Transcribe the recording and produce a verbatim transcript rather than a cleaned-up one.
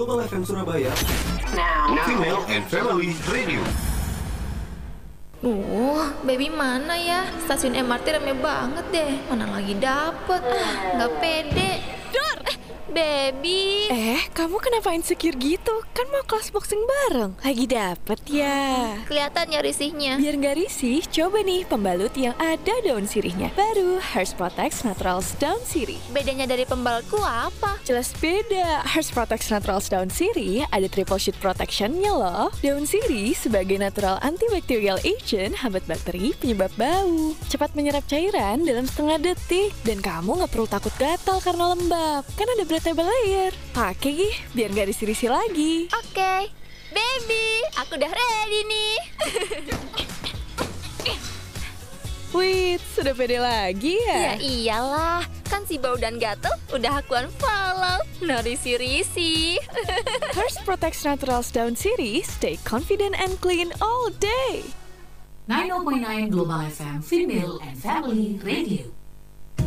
Global F M Surabaya. Now, now. Female and Family Radio. Uh, baby mana ya? Stasiun M R T rame banget deh. Mana lagi dapet? Ah, nggak pede. Dur! Eh, baby. Eh, kamu kenapa insecure gitu? Kan mau kelas boxing bareng. Lagi dapet ya? Kelihatan ya risihnya. Biar nggak risih, coba nih pembalut yang ada daun sirihnya. Baru Hearst Protect Naturals Daun Sirih. Bedanya dari pembalutku apa? Jelas beda. Hearst Protect Naturals Daun Sirih ada triple sheet protection-nya loh. Daun sirih sebagai natural antibacterial agent hambat bakteri penyebab bau. Cepat menyerap cairan dalam setengah detik. Dan kamu nggak perlu takut gatal karena lembab. Kan ada breathable layer. Pakai gih, biar nggak risih-risih lagi. Oke, okay. Baby, aku udah ready nih. Wih, sudah pede lagi Ya ya? iyalah, kan si bau dan gatel udah aku unfollow. No risi-risi. Hearst Protect Naturals Daun Sirih, stay confident and clean all day. ninety point nine Global F M Female and Family Radio.